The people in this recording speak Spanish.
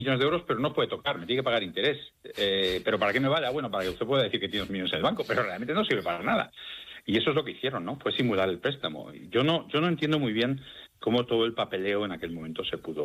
millones de euros, pero no puede tocar, me tiene que pagar interés. ¿Pero para qué me vale? Bueno, para que usted pueda decir que tiene 2 millones en el banco, pero realmente no sirve para nada. Y eso es lo que hicieron, ¿no? Fue simular el préstamo. Yo no entiendo muy bien cómo todo el papeleo en aquel momento se pudo